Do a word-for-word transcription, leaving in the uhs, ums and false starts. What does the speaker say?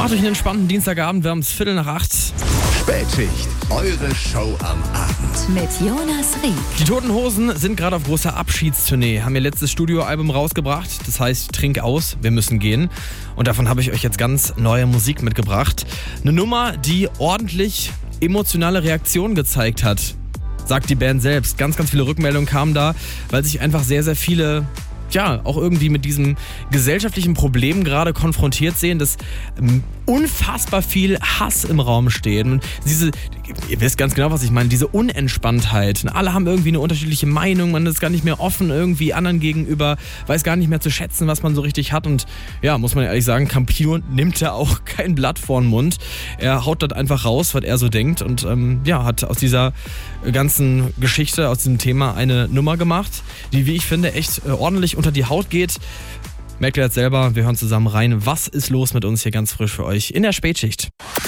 Macht euch einen entspannten Dienstagabend, wir haben es Viertel nach acht. Spätschicht, eure Show am Abend. Mit Jonas Rieck. Die Toten Hosen sind gerade auf großer Abschiedstournee, haben ihr letztes Studioalbum rausgebracht. Das heißt, trink aus, wir müssen gehen. Und davon habe ich euch jetzt ganz neue Musik mitgebracht. Eine Nummer, die ordentlich emotionale Reaktionen gezeigt hat, sagt die Band selbst. Ganz, ganz viele Rückmeldungen kamen da, weil sich einfach sehr, sehr viele ja, auch irgendwie mit diesem gesellschaftlichen Problem gerade konfrontiert sehen, dass ähm, unfassbar viel Hass im Raum steht. Und diese, ihr wisst ganz genau, was ich meine, diese Unentspanntheit. Und alle haben irgendwie eine unterschiedliche Meinung, man ist gar nicht mehr offen irgendwie anderen gegenüber, weiß gar nicht mehr zu schätzen, was man so richtig hat. Und ja, muss man ehrlich sagen, Campino nimmt da auch kein Blatt vor den Mund. Er haut das einfach raus, was er so denkt und ähm, ja, hat aus dieser ganzen Geschichte, aus diesem Thema eine Nummer gemacht, die, wie ich finde, echt äh, ordentlich unter die Haut geht. Merkt ihr jetzt selber, wir hören zusammen rein. Was ist los mit uns hier ganz frisch für euch in der Spätschicht?